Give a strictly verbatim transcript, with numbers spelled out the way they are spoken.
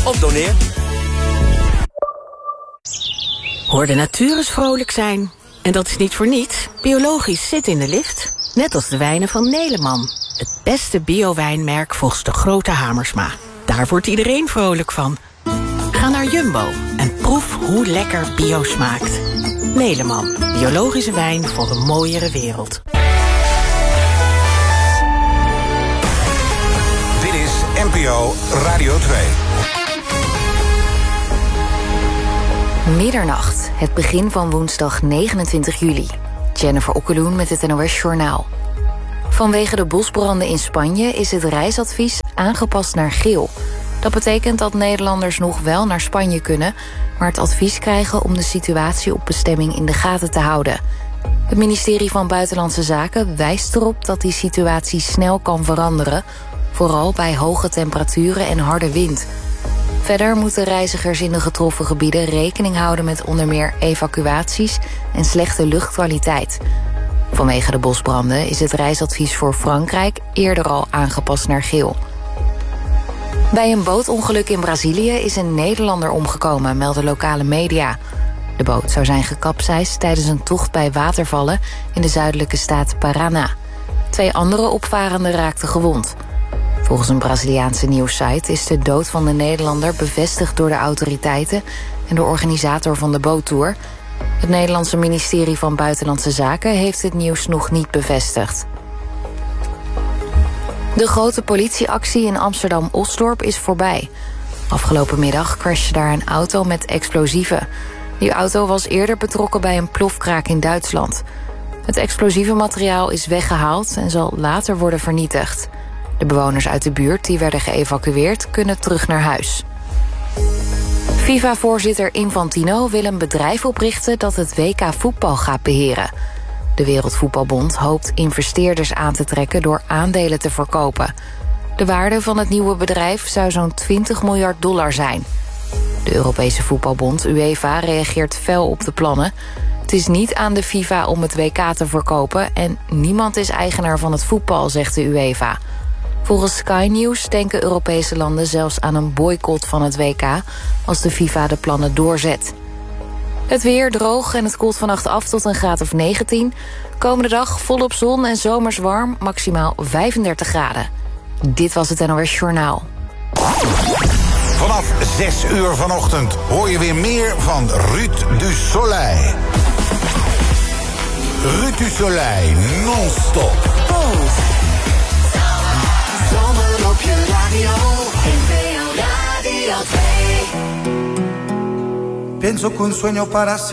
of doneer. Hoor de natuur eens vrolijk zijn. En dat is niet voor niets. Biologisch zit in de lift. Net als de wijnen van Neleman. Het beste bio-wijnmerk volgens de grote Hamersma. Daar wordt iedereen vrolijk van. Ga naar Jumbo en proef hoe lekker bio smaakt. Neleman, biologische wijn voor een mooiere wereld. Dit is N P O Radio twee. Middernacht, het begin van woensdag negenentwintig juli. Jennifer Okkeloen met het N O S Journaal. Vanwege de bosbranden in Spanje is het reisadvies aangepast naar geel. Dat betekent dat Nederlanders nog wel naar Spanje kunnen, maar het advies krijgen om de situatie op bestemming in de gaten te houden. Het ministerie van Buitenlandse Zaken wijst erop dat die situatie snel kan veranderen, vooral bij hoge temperaturen en harde wind. Verder moeten reizigers in de getroffen gebieden rekening houden met onder meer evacuaties en slechte luchtkwaliteit. Vanwege de bosbranden is het reisadvies voor Frankrijk eerder al aangepast naar geel. Bij een bootongeluk in Brazilië is een Nederlander omgekomen, melden lokale media. De boot zou zijn gekapseist tijdens een tocht bij watervallen in de zuidelijke staat Paraná. Twee andere opvarenden raakten gewond. Volgens een Braziliaanse nieuwssite is de dood van de Nederlander bevestigd door de autoriteiten en de organisator van de boottour. Het Nederlandse ministerie van Buitenlandse Zaken heeft het nieuws nog niet bevestigd. De grote politieactie in Amsterdam-Osdorp is voorbij. Afgelopen middag crashte daar een auto met explosieven. Die auto was eerder betrokken bij een plofkraak in Duitsland. Het explosieve materiaal is weggehaald en zal later worden vernietigd. De bewoners uit de buurt die werden geëvacueerd kunnen terug naar huis. FIFA-voorzitter Infantino wil een bedrijf oprichten dat het W K voetbal gaat beheren. De Wereldvoetbalbond hoopt investeerders aan te trekken door aandelen te verkopen. De waarde van het nieuwe bedrijf zou zo'n twintig miljard dollar zijn. De Europese voetbalbond UEFA reageert fel op de plannen. Het is niet aan de FIFA om het W K te verkopen en niemand is eigenaar van het voetbal, zegt de UEFA. Volgens Sky News denken Europese landen zelfs aan een boycott van het W K als de FIFA de plannen doorzet. Het weer droog en het koelt vannacht af tot een graad of negentien. Komende dag volop zon en zomers warm, maximaal vijfendertig graden. Dit was het N O S Journaal. Vanaf zes uur vanochtend hoor je weer meer van Ruud du Soleil. Ruud du Soleil, non-stop. Zomer op je radio, N P O Radio twee. Pienso que un sueño para